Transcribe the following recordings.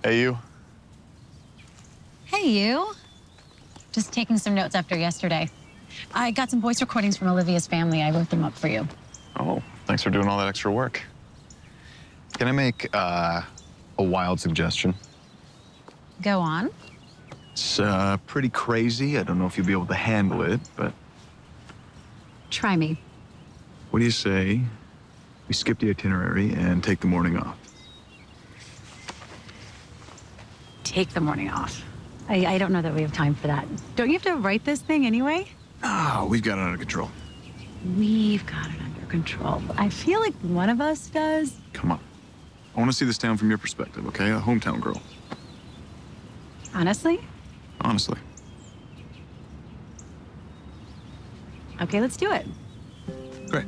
Hey, you. Hey, you. Just taking some notes after yesterday. I got some voice recordings from Olivia's family. I wrote them up for you. Oh, thanks for doing all that extra work. Can I make a wild suggestion? Go on. It's pretty crazy. I don't know if you'll be able to handle it, but Try me. what do you say we skip the itinerary and take the morning off? Take the morning off. I don't know that we have time for that. Don't you have to write this thing anyway? Ah, we've got it under control. We've got it under control. I feel like one of us does. Come on. I want to see this town from your perspective, okay? A hometown girl. Honestly? Honestly. Okay, let's do it. Great.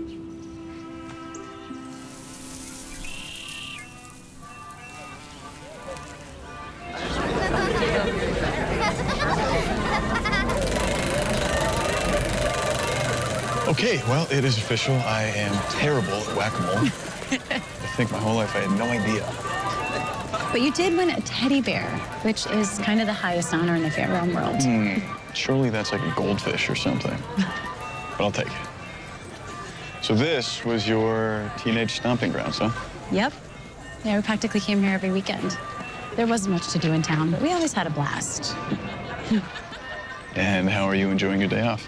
Okay, well, it is official. I am terrible at whack-a-mole. I think my whole life I had no idea. But you did win a teddy bear, which is kind of the highest honor in the fair realm world. Surely that's like a goldfish or something. But I'll take it. So this was your teenage stomping grounds, huh? Yep. Yeah, we practically came here every weekend. There wasn't much to do in town, but we always had a blast. And how are you enjoying your day off?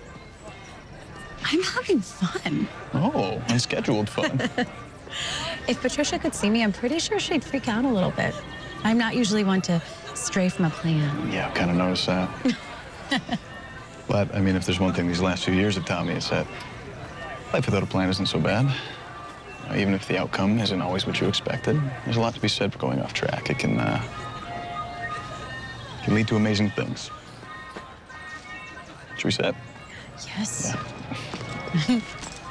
I'm having fun. Oh, unscheduled fun. If Patricia could see me, I'm pretty sure she'd freak out a little bit. I'm not usually one to stray from a plan. Yeah, I've kind of noticed that. But, I mean, if there's one thing these last few years have taught me, it's that life without a plan isn't so bad. Even if the outcome isn't always what you expected, there's a lot to be said for going off track. It can lead to amazing things. Should we set? Yes. Yeah.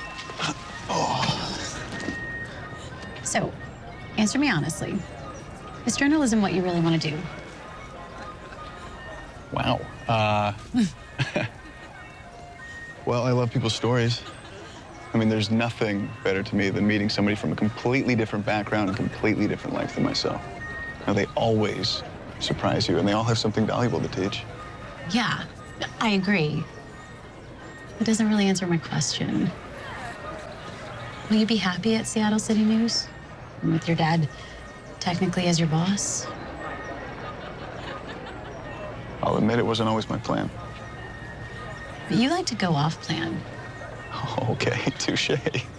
So, answer me honestly. Is journalism what you really want to do? Wow. Well, I love people's stories. I mean, there's nothing better to me than meeting somebody from a completely different background and completely different life than myself. Now, they always surprise you, and they all have something valuable to teach. Yeah, I agree. It doesn't really answer my question. Will you be happy at Seattle City News? And with your dad technically as your boss? I'll admit it wasn't always my plan. But you like to go off plan. Okay, touche.